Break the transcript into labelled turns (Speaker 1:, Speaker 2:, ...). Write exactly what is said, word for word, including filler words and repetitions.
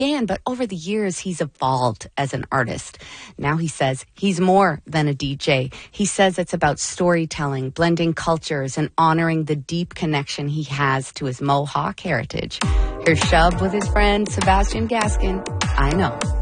Speaker 1: began, but over the years, he's evolved as an artist. Now he says he's more than a D J. He says it's about storytelling, blending cultures, and honoring the deep connection he has to his Mohawk heritage. Here's Shub with his friend Sebastian Gaskin. I Know.